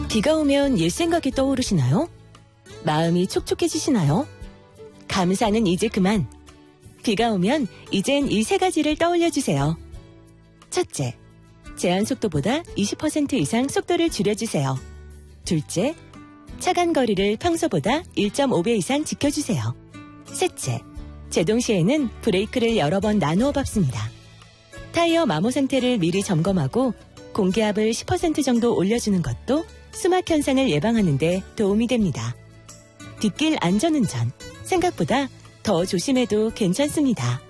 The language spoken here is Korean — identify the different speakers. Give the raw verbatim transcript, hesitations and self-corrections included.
Speaker 1: 비가 오면 옛 생각이 떠오르시나요? 마음이 촉촉해지시나요? 감사는 이제 그만. 비가 오면 이젠 이 세 가지를 떠올려주세요. 첫째, 제한 속도보다 이십 퍼센트 이상 속도를 줄여주세요. 둘째, 차간 거리를 평소보다 일 점 오 배 이상 지켜주세요. 셋째, 제동 시에는 브레이크를 여러 번 나누어 밟습니다. 타이어 마모 상태를 미리 점검하고 공기압을 십 퍼센트 정도 올려주는 것도 수막 현상을 예방하는 데 도움이 됩니다. 뒷길 안전운전, 생각보다 더 조심해도 괜찮습니다.